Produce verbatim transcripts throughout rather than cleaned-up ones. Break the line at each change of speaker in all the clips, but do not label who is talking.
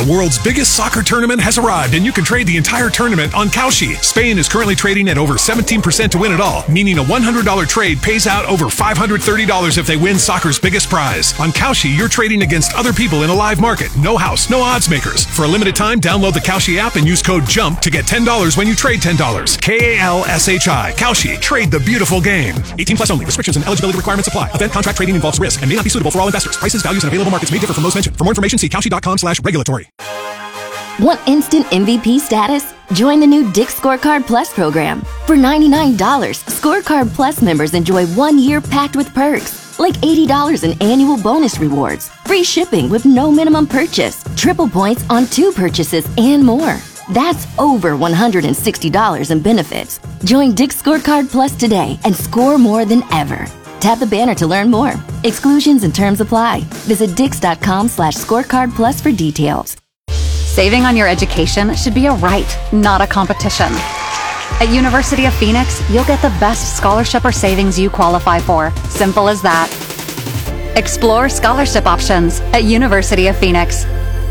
The world's biggest soccer tournament has arrived, and you can trade the entire tournament on Kalshi. Spain is currently trading at over seventeen percent to win it all, meaning a one hundred dollars trade pays out over five hundred thirty dollars if they win soccer's biggest prize. On Kalshi, you're trading against other people in a live market. No house, no odds makers. For a limited time, download the Kalshi app and use code JUMP to get ten dollars when you trade ten dollars. K A L S H I. Kalshi. Trade the beautiful game. eighteen plus only. Restrictions and eligibility requirements apply. Event contract trading involves risk and may not be suitable for all investors. Prices, values, and available markets may differ from those mentioned. For more information, see kalshi.com slash regulatory.
Want instant M V P status? Join the new Dick's Scorecard Plus program. For ninety-nine dollars, Scorecard Plus members enjoy one year packed with perks, like eighty dollars in annual bonus rewards, free shipping with no minimum purchase, triple points on two purchases, and more. That's over one hundred sixty dollars in benefits. Join Dick's Scorecard Plus today and score more than ever. Tap the banner to learn more. Exclusions and terms apply. Visit dix.com slash scorecard plus for details.
Saving on your education should be a right, not a competition. At University of Phoenix, you'll get the best scholarship or savings you qualify for. Simple as that. Explore scholarship options at University of Phoenix.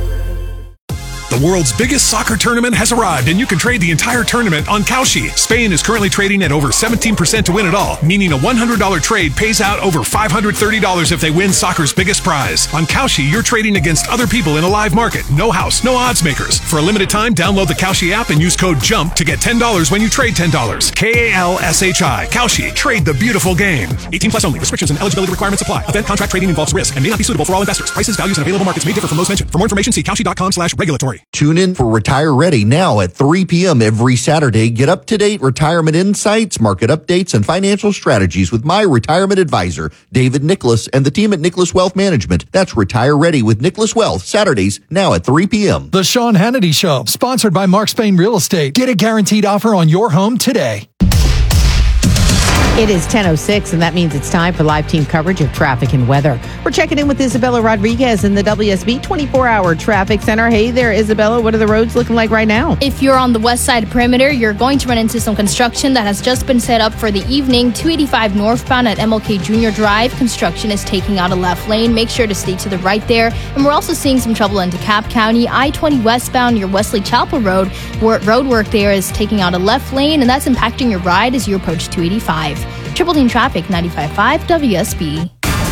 The world's biggest soccer tournament has arrived, and you can trade the entire tournament on Kalshi. Spain is currently trading at over seventeen percent to win it all, meaning a one hundred dollars trade pays out over five hundred thirty dollars if they win soccer's biggest prize. On Kalshi, you're trading against other people in a live market. No house, no odds makers. For a limited time, download the Kalshi app and use code JUMP to get ten dollars when you trade ten dollars. K A L S H I. Kalshi. Trade the beautiful game. eighteen plus only. Restrictions and eligibility requirements apply. Event contract trading involves risk and may not be suitable for all investors. Prices, values, and available markets may differ from those mentioned. For more information, see kalshi.com slash regulatory.
Tune in for Retire Ready now at three p.m. every Saturday. Get up-to-date retirement insights, market updates, and financial strategies with my retirement advisor, David Nicholas, and the team at Nicholas Wealth Management. That's Retire Ready with Nicholas Wealth, Saturdays now at three p.m.
The Sean Hannity Show, sponsored by Mark Spain Real Estate. Get a guaranteed offer on your home today.
It is ten oh six, and that means it's time for live team coverage of traffic and weather. We're checking in with Isabella Rodriguez in the W S B twenty-four hour Traffic Center. Hey there, Isabella. What are the roads looking like right now?
If you're on the west side perimeter, you're going to run into some construction that has just been set up for the evening. two eighty-five northbound at M L K Junior Drive. Construction is taking out a left lane. Make sure to stay to the right there. And we're also seeing some trouble in DeKalb County. I twenty westbound near Wesley Chapel Road. Where road work there is taking out a left lane, and that's impacting your ride as you approach two eighty-five. Triple Team Traffic, ninety-five point five W S B.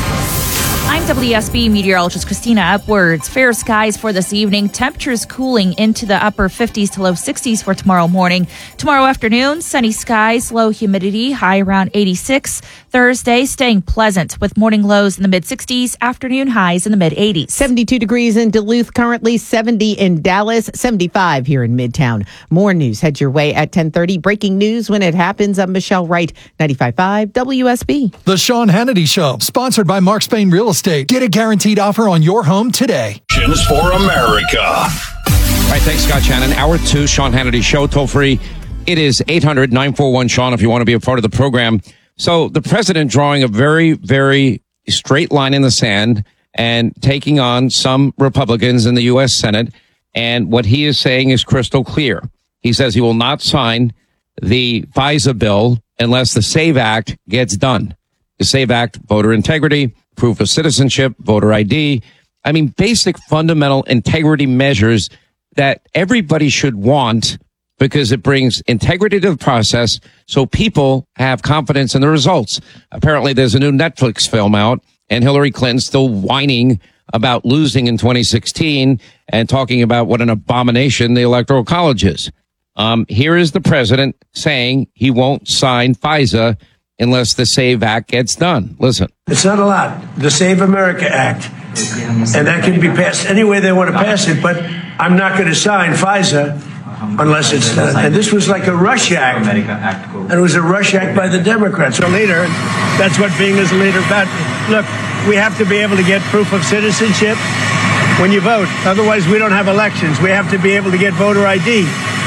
I'm W S B meteorologist Christina Upwards. Fair skies for this evening. Temperatures cooling into the upper fifties to low sixties for tomorrow morning. Tomorrow afternoon, sunny skies, low humidity, high around eighty-six. Thursday, staying pleasant with morning lows in the mid-sixties, afternoon highs in the mid-eighties.
seventy-two degrees in Duluth currently, seventy in Dallas, seventy-five here in Midtown. More news heads your way at ten thirty. Breaking news when it happens. I'm Michelle Wright, ninety-five point five W S B.
The Sean Hannity Show, sponsored by Mark Spain Real Estate. Get a guaranteed offer on your home today.
For America. All right, thanks, Scott Shannon. Hour two, Sean Hannity Show, toll free. It is eight hundred nine four one Sean if you want to be a part of the program. So the president drawing a very, very straight line in the sand and taking on some Republicans in the U S Senate. And what he is saying is crystal clear. He says he will not sign the FISA bill unless the SAVE Act gets done. The SAVE Act, voter integrity, proof of citizenship, voter I D. I mean, basic fundamental integrity measures that everybody should want because it brings integrity to the process so people have confidence in the results. Apparently, there's a new Netflix film out, and Hillary Clinton's still whining about losing in twenty sixteen and talking about what an abomination the Electoral College is. Um, here is the president saying he won't sign FISA unless the SAVE Act gets done. Listen.
It's not a lot. The Save America Act. And that can be passed any way they want to pass it, but I'm not going to sign FISA unless it's done. And this was like a rush act. And it was a rush act by the Democrats.
A leader, that's what being as a leader about. Look, we have to be able to get proof of citizenship when you vote. Otherwise, we don't have elections. We have to be able to get voter I D.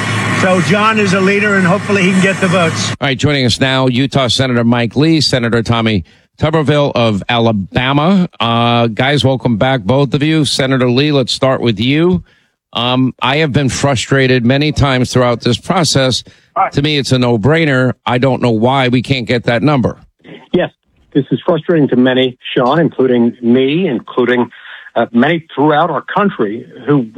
So John is a leader, and hopefully he can get the votes.
All right, joining us now, Utah Senator Mike Lee, Senator Tommy Tuberville of Alabama. Uh, guys, welcome back, both of you. Senator Lee, let's start with you. Um, I have been frustrated many times throughout this process. To me, it's a no-brainer. I don't know why we can't get that number.
Yes, this is frustrating to many, Sean, including me, including uh, many throughout our country who